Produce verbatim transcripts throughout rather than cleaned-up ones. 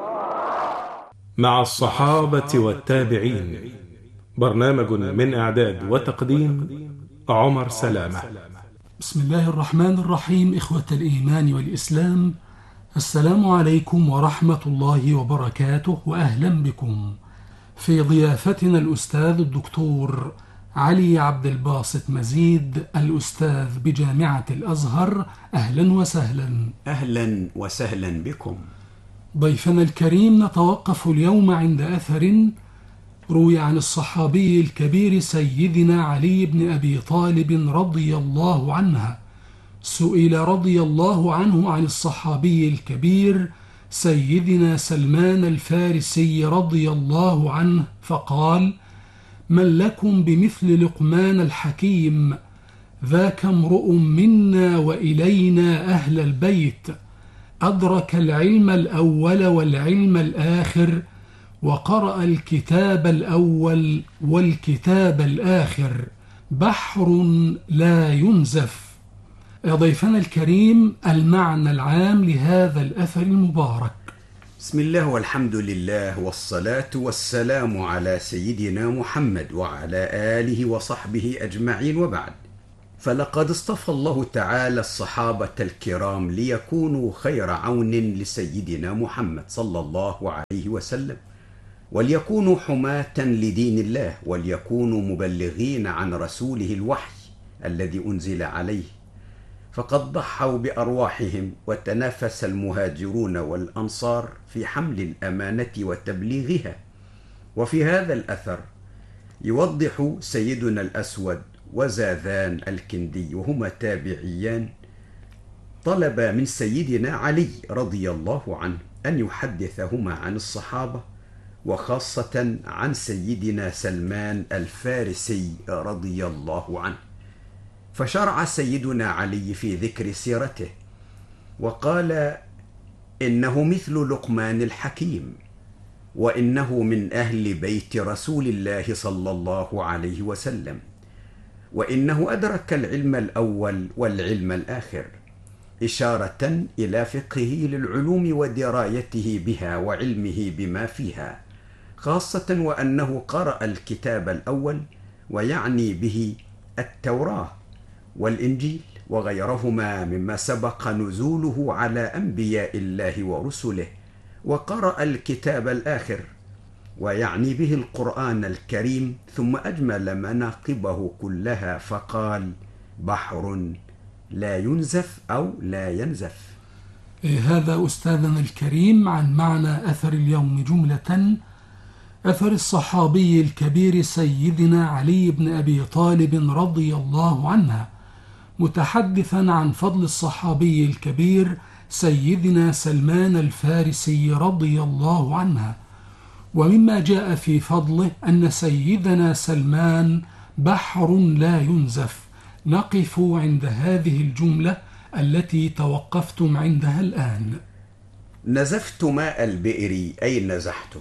مع الصحابة والتابعين، برنامج من إعداد وتقديم عمر سلامة. بسم الله الرحمن الرحيم. إخوة الإيمان والإسلام، السلام عليكم ورحمة الله وبركاته، وأهلا بكم في ضيافتنا الأستاذ الدكتور علي عبد الباسط مزيد، الأستاذ بجامعة الأزهر. أهلا وسهلا. أهلا وسهلا بكم. ضيفنا الكريم، نتوقف اليوم عند أثر روي عن الصحابي الكبير سيدنا علي بن أبي طالب رضي الله عنه. سئل رضي الله عنه عن الصحابي الكبير سيدنا سلمان الفارسي رضي الله عنه فقال: من لكم بمثل لقمان الحكيم، ذاك امرؤ منا وإلينا أهل البيت، أدرك العلم الأول والعلم الآخر، وقرأ الكتاب الأول والكتاب الآخر، بحر لا ينزف. يا ضيفنا الكريم، المعنى العام لهذا الأثر المبارك. بسم الله والحمد لله والصلاة والسلام على سيدنا محمد وعلى آله وصحبه أجمعين، وبعد. فلقد اصطفى الله تعالى الصحابة الكرام ليكونوا خير عون لسيدنا محمد صلى الله عليه وسلم، وليكونوا حماة لدين الله، وليكونوا مبلغين عن رسوله الوحي الذي أنزل عليه. فقد ضحوا بأرواحهم وتنافس المهاجرون والأنصار في حمل الأمانة وتبليغها. وفي هذا الأثر يوضح سيدنا الأسود وزاذان الكندي، وهما تابعيان، طلب من سيدنا علي رضي الله عنه أن يحدثهما عن الصحابة، وخاصة عن سيدنا سلمان الفارسي رضي الله عنه. فشرع سيدنا علي في ذكر سيرته وقال: إنه مثل لقمان الحكيم، وإنه من أهل بيت رسول الله صلى الله عليه وسلم، وإنه أدرك العلم الأول والعلم الآخر، إشارة إلى فقهه للعلوم ودرايته بها وعلمه بما فيها، خاصة وأنه قرأ الكتاب الأول، ويعني به التوراة والإنجيل وغيرهما مما سبق نزوله على أنبياء الله ورسله، وقرأ الكتاب الآخر ويعني به القرآن الكريم، ثم أجمل مناقبه كلها فقال: بحر لا ينزف أو لا ينزف. هذا أستاذنا الكريم عن معنى أثر اليوم جملة. أثر الصحابي الكبير سيدنا علي بن أبي طالب رضي الله عنه، متحدثا عن فضل الصحابي الكبير سيدنا سلمان الفارسي رضي الله عنه. ومما جاء في فضله أن سيدنا سلمان بحر لا ينزف. نقف عند هذه الجملة التي توقفتم عندها الآن. نزفت ماء البئر أي نزحته،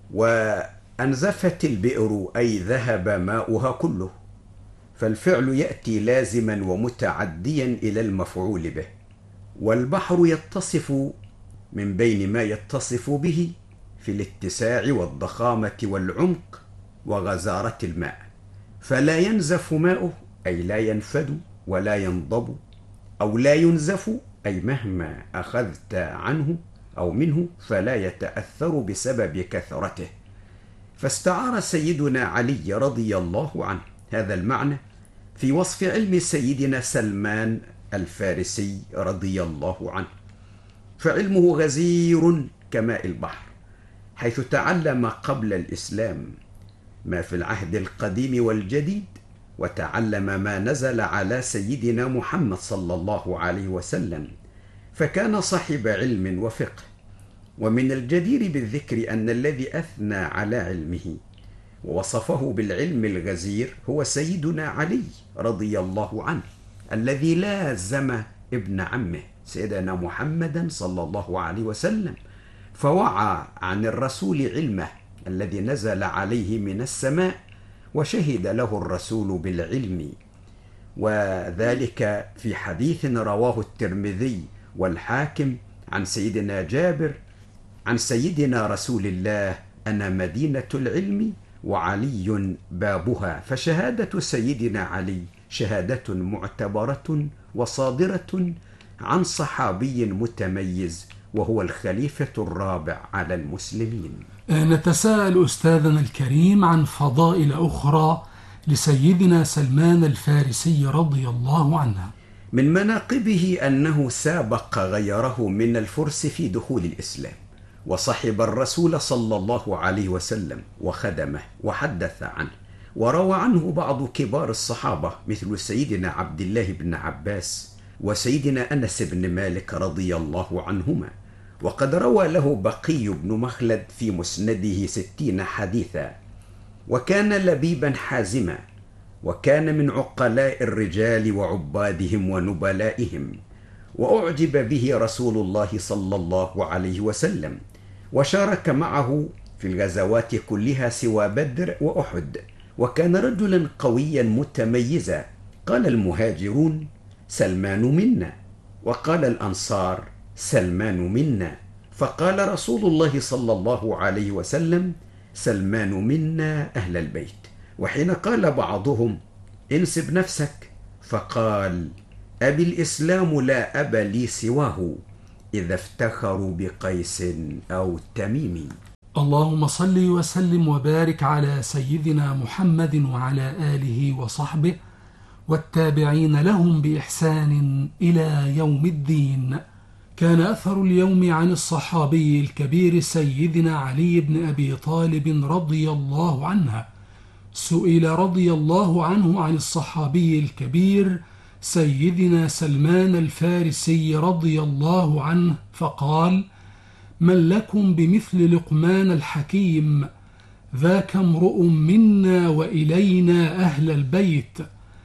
وأنزفت البئر أي ذهب ماؤها كله، فالفعل يأتي لازما ومتعديا إلى المفعول به. والبحر يتصف من بين ما يتصف به في الاتساع والضخامة والعمق وغزارة الماء، فلا ينزف ماؤه أي لا ينفد ولا ينضب، أو لا ينزف أي مهما أخذت عنه أو منه فلا يتأثر بسبب كثرته. فاستعار سيدنا علي رضي الله عنه هذا المعنى في وصف علم سيدنا سلمان الفارسي رضي الله عنه، فعلمه غزير كماء البحر، حيث تعلم قبل الإسلام ما في العهد القديم والجديد، وتعلم ما نزل على سيدنا محمد صلى الله عليه وسلم، فكان صاحب علم وفقه. ومن الجدير بالذكر أن الذي أثنى على علمه ووصفه بالعلم الغزير هو سيدنا علي رضي الله عنه، الذي لازم ابن عمه سيدنا محمدا صلى الله عليه وسلم، فوعى عن الرسول علمه الذي نزل عليه من السماء، وشهد له الرسول بالعلم. وذلك في حديث رواه الترمذي والحاكم عن سيدنا جابر عن سيدنا رسول الله: أنا مدينة العلم وعلي بابها. فشهادة سيدنا علي شهادة معتبرة وصادرة عن صحابي متميز، وهو الخليفة الرابع على المسلمين. نتساءل أستاذنا الكريم عن فضائل أخرى لسيدنا سلمان الفارسي رضي الله عنه. من مناقبه أنه سابق غيره من الفرس في دخول الإسلام، وصحب الرسول صلى الله عليه وسلم وخدمه وحدث عنه، وروى عنه بعض كبار الصحابة مثل سيدنا عبد الله بن عباس وسيدنا أنس بن مالك رضي الله عنهما. وقد روى له بقي بن مخلد في مسنده ستين حديثا. وكان لبيبا حازما، وكان من عقلاء الرجال وعبادهم ونبلائهم، وأعجب به رسول الله صلى الله عليه وسلم، وشارك معه في الغزوات كلها سوى بدر وأحد، وكان رجلا قويا متميزا. قال المهاجرون: سلمان منا، وقال الأنصار: سلمان منا، فقال رسول الله صلى الله عليه وسلم: سلمان منا أهل البيت. وحين قال بعضهم: انسب نفسك، فقال: أبي الإسلام لا أب لي سواه، إذا افتخروا بقيس أو تميم. اللهم صل وسلم وبارك على سيدنا محمد وعلى آله وصحبه والتابعين لهم بإحسان إلى يوم الدين. كان أثر اليوم عن الصحابي الكبير سيدنا علي بن أبي طالب رضي الله عنه. سئل رضي الله عنه عن الصحابي الكبير سيدنا سلمان الفارسي رضي الله عنه فقال: من لكم بمثل لقمان الحكيم، ذاك امرؤ منا وإلينا أهل البيت،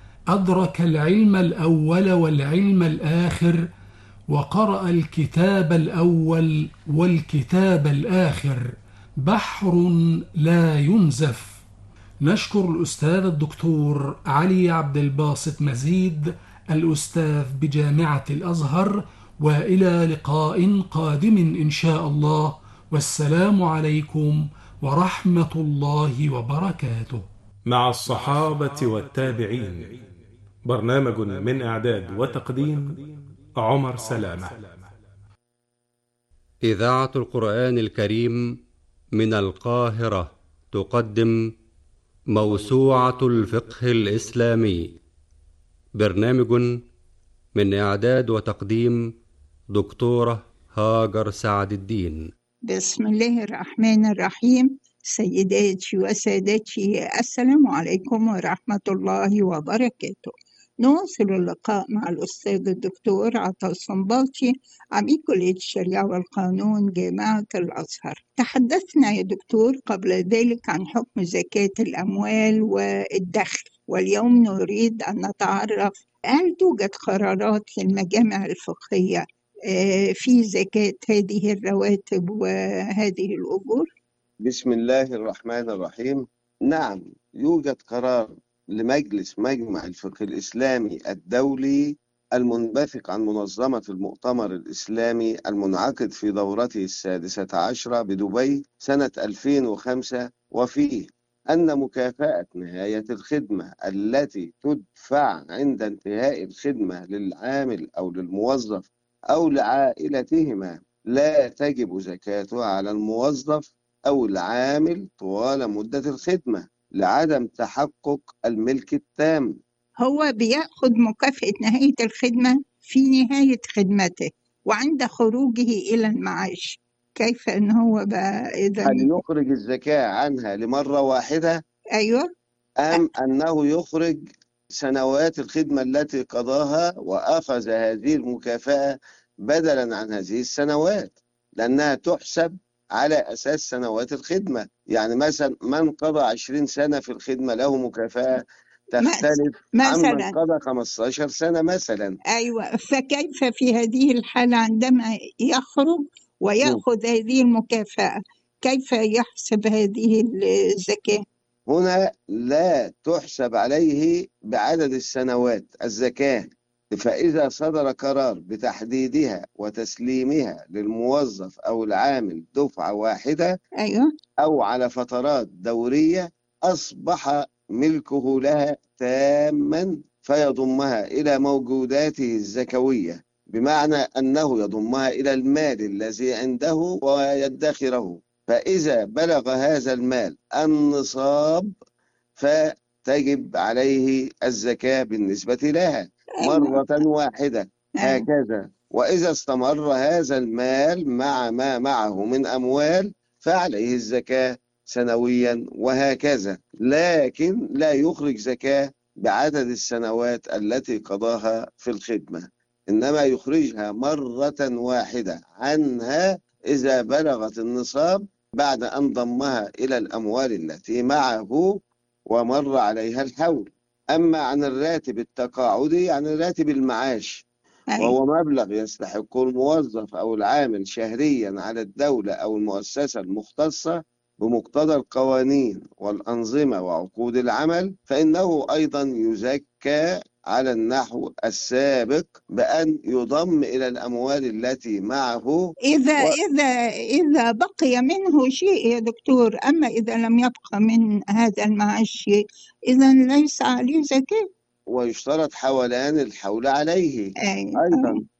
أدرك العلم الأول والعلم الآخر، وقرأ الكتاب الأول والكتاب الآخر، بحر لا ينزف. نشكر الأستاذ الدكتور علي عبد الباسط مزيد الأستاذ بجامعة الأزهر، وإلى لقاء قادم إن شاء الله، والسلام عليكم ورحمة الله وبركاته. مع الصحابة والتابعين، برنامج من إعداد وتقديم عمر سلامة. إذاعة القرآن الكريم من القاهرة تقدم موسوعة الفقه الإسلامي، برنامج من إعداد وتقديم دكتورة هاجر سعد الدين. بسم الله الرحمن الرحيم. سيداتي وسادتي، السلام عليكم ورحمة الله وبركاته. نواصل اللقاء مع الأستاذ الدكتور عطا الصنباطي، عميد كلية الشريعة والقانون جامعة الأزهر. تحدثنا يا دكتور قبل ذلك عن حكم زكاة الأموال والدخل، واليوم نريد أن نتعرف هل توجد قرارات للمجامع الفقهية في زكاة هذه الرواتب وهذه الأجور؟ بسم الله الرحمن الرحيم. نعم، يوجد قرار لمجلس مجمع الفقه الإسلامي الدولي المنبثق عن منظمة المؤتمر الإسلامي المنعقد في دورته السادسة عشرة بدبي سنة ألفين وخمسة، وفيه أن مكافأة نهاية الخدمة التي تدفع عند انتهاء الخدمة للعامل أو للموظف أو لعائلتهما لا تجب زكاتها على الموظف أو العامل طوال مدة الخدمة لعدم تحقق الملك التام. هو بيأخذ مكافأة نهاية الخدمة في نهاية خدمته وعند خروجه إلى المعاش، كيف أن هو بقى إذا هل يخرج الزكاة عنها لمرة واحدة؟ أيوة. أم أنه يخرج سنوات الخدمة التي قضاها وأخذ هذه المكافأة بدلا عن هذه السنوات، لأنها تحسب على أساس سنوات الخدمة. يعني مثلا من قضى عشرين سنة في الخدمة له مكافأة تختلف عن من قضى خمسة عشر سنة مثلا. أيوة، فكيف في هذه الحالة عندما يخرج ويأخذ م. هذه المكافأة كيف يحسب هذه الزكاة؟ هنا لا تحسب عليه بعدد السنوات الزكاة، فإذا صدر قرار بتحديدها وتسليمها للموظف أو العامل دفعة واحدة أيوه. أو على فترات دورية أصبح ملكه لها تاما، فيضمها إلى موجوداته الزكوية، بمعنى أنه يضمها إلى المال الذي عنده ويدخره. فإذا بلغ هذا المال النصاب فتجب عليه الزكاة بالنسبة لها مرة واحدة هكذا. وإذا استمر هذا المال مع ما معه من أموال فعليه الزكاة سنويا وهكذا، لكن لا يخرج زكاة بعدد السنوات التي قضاها في الخدمة، إنما يخرجها مرة واحدة عنها إذا بلغت النصاب بعد أن ضمها إلى الأموال التي معه ومر عليها الحول. أما عن الراتب التقاعدي يعني راتب المعاش، وهو مبلغ يستحق الموظف أو العامل شهريا على الدولة أو المؤسسة المختصة بمقتضى القوانين والأنظمة وعقود العمل، فإنه أيضا يزكى على النحو السابق بأن يضم إلى الأموال التي معه إذا و... إذا إذا بقي منه شيء يا دكتور. أما إذا لم يبقى من هذا المعاش شيء إذا ليس عليه زكاة، ويشترط حولان الحول عليه أي. أيضا. أي.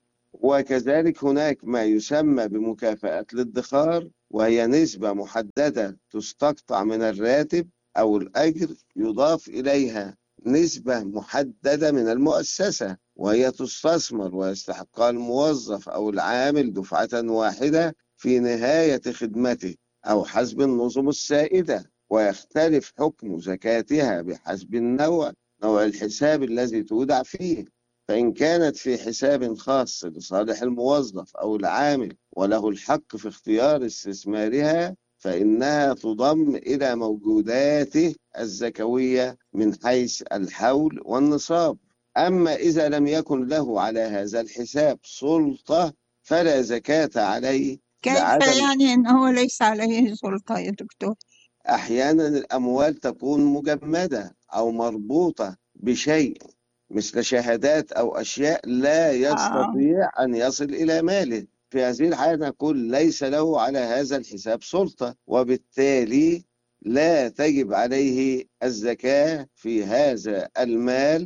وكذلك هناك ما يسمى بمكافأة الادخار، وهي نسبة محددة تستقطع من الراتب أو الأجر يضاف إليها نسبة محددة من المؤسسة، وهي تستثمر ويستحقها الموظف أو العامل دفعة واحدة في نهاية خدمته أو حسب النظم السائدة، ويختلف حكم زكاتها بحسب النوع نوع الحساب الذي تودع فيه. فإن كانت في حساب خاص لصالح الموظف أو العامل وله الحق في اختيار استثمارها فإنها تضم إلى موجوداته الزكوية من حيث الحول والنصاب. أما إذا لم يكن له على هذا الحساب سلطة فلا زكاة عليه. كيف يعني أنه ليس عليه سلطة يا دكتور؟ أحيانا الأموال تكون مجمدة أو مربوطة بشيء مثل شهادات أو أشياء لا يستطيع آه. أن يصل إلى ماله. في هذه الحالة نقول ليس له على هذا الحساب سلطة، وبالتالي لا تجب عليه الزكاة في هذا المال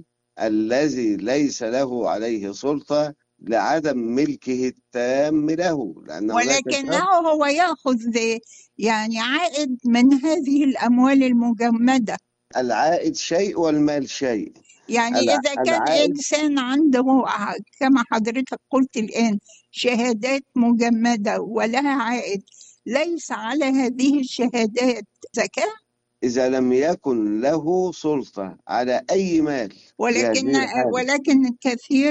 الذي ليس له عليه سلطة لعدم ملكه التام له، لأنه ولكنه هو يأخذ يعني عائد من هذه الأموال المجمدة. العائد شيء والمال شيء. يعني إذا كان العائد... إنسان عنده كما حضرتك قلت الآن شهادات مجمدة ولها عائد، ليس على هذه الشهادات زكاة إذا لم يكن له سلطة على أي مال. ولكن ولكن الكثير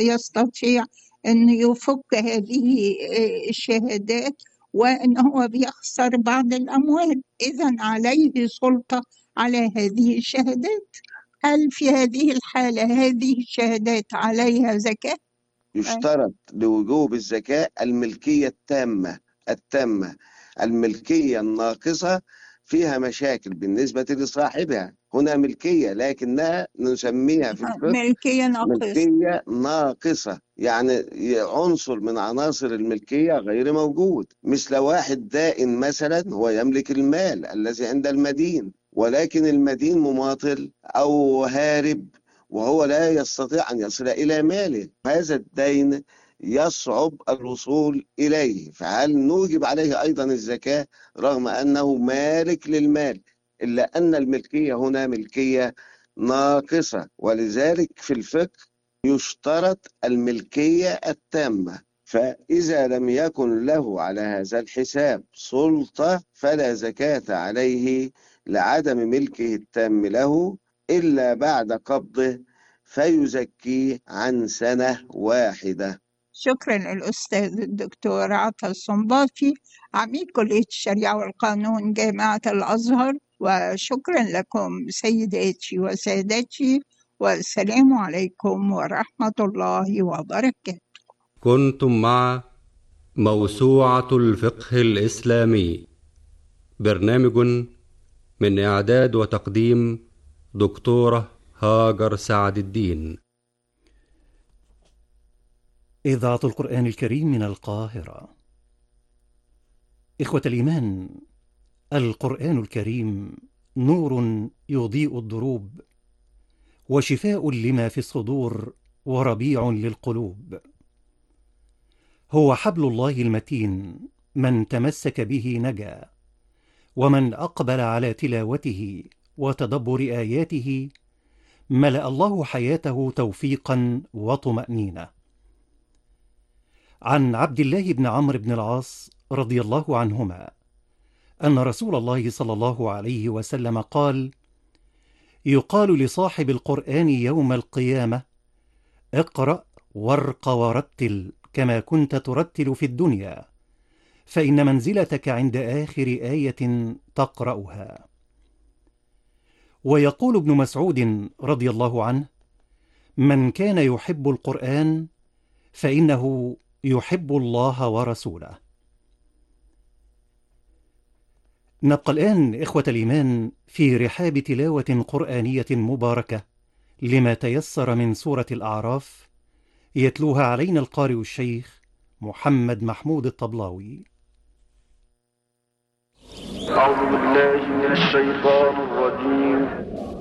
يستطيع أن يفك هذه الشهادات وأن هو بيخسر بعض الأموال، إذا عليه سلطة على هذه الشهادات. هل في هذه الحالة هذه الشهادات عليها زكاة؟ يشترط لوجوب الزكاة الملكية التامة التامة الملكية الناقصة فيها مشاكل بالنسبة لصاحبها. هنا ملكية لكنها نسميها في الفقه ملكية ناقصة. ملكية ناقصة، يعني عنصر من عناصر الملكية غير موجود، مثل واحد دائن مثلا هو يملك المال الذي عند المدين، ولكن المدين مماطل أو هارب وهو لا يستطيع أن يصل إلى ماله، هذا الدين يصعب الوصول إليه، فهل نوجب عليه أيضا الزكاة رغم أنه مالك للمال؟ إلا أن الملكية هنا ملكية ناقصة، ولذلك في الفقه يشترط الملكية التامة. فإذا لم يكن له على هذا الحساب سلطة فلا زكاة عليه لعدم ملكه التام له إلا بعد قبضه فيزكيه عن سنة واحدة. شكرا للأستاذ الدكتور عطا الصنباطي عميد كلية الشريعة والقانون جامعة الأزهر، وشكرا لكم سيداتي وسادتي، والسلام عليكم ورحمة الله وبركاته. كنتم مع موسوعة الفقه الإسلامي، برنامج من إعداد وتقديم دكتورة هاجر سعد الدين. إذاعة القرآن الكريم من القاهرة. إخوة الإيمان، القرآن الكريم نور يضيء الدروب، وشفاء لما في الصدور، وربيع للقلوب. هو حبل الله المتين، من تمسك به نجا، ومن أقبل على تلاوته وتدبر آياته ملأ الله حياته توفيقا وطمأنينة. عن عبد الله بن عمرو بن العاص رضي الله عنهما أن رسول الله صلى الله عليه وسلم قال: يقال لصاحب القرآن يوم القيامة: اقرأ وارق ورتل كما كنت ترتل في الدنيا، فإن منزلتك عند آخر آية تقرأها. ويقول ابن مسعود رضي الله عنه: من كان يحب القرآن فإنه يحب الله ورسوله. نبقى الآن إخوة الإيمان في رحاب تلاوة قرآنية مباركة لما تيسر من سورة الأعراف، يتلوها علينا القارئ الشيخ محمد محمود الطبلاوي. أعوذ بالله من الشيطان الرجيم.